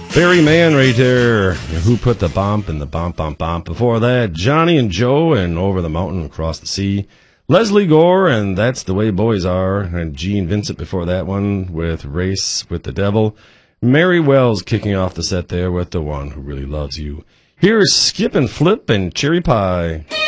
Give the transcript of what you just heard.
Barry Mann right there. Who put the bump in the bump, bump, bump? Before that, Johnny and Joe and Over the Mountain, Across the Sea. Leslie Gore and That's the Way Boys Are. And Gene Vincent before that one with Race with the Devil. Mary Wells kicking off the set there with The One Who Really Loves You. Here's Skip and Flip and Cherry Pie.